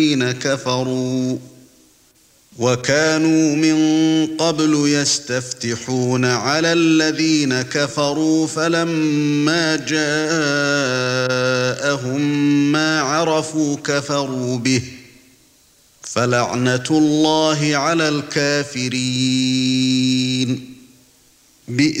الذين كفروا وكانوا من قبل يستفتحون على الذين كفروا فلما جاءهم ما عرفوا كفروا به فلعنة الله على الكافرين